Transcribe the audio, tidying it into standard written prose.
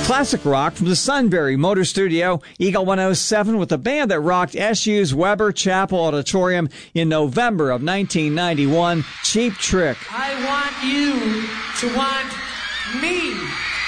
Classic rock from the Sunbury Motor Studio, Eagle 107 with the band that rocked SU's Weber Chapel Auditorium in November of 1991, Cheap Trick. I want you to want me.